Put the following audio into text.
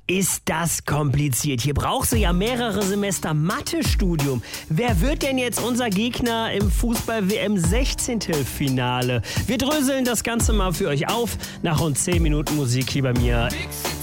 Ist das kompliziert. Hier brauchst du ja mehrere Semester Mathe-Studium. Wer wird denn jetzt unser Gegner im Fußball-WM-16-Finale? Wir dröseln das Ganze mal für euch auf. Nach rund 10 Minuten Musik hier bei mir.